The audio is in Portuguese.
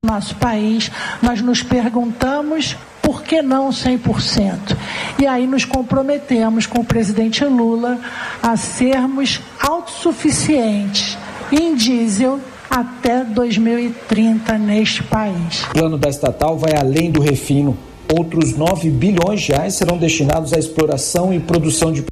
nosso país, nós nos perguntamos por que não 100%? E aí nos comprometemos com o presidente Lula a sermos autossuficientes em diesel até 2030 neste país. O plano da estatal vai além do refino. Outros 9 bilhões de reais serão destinados à exploração e produção de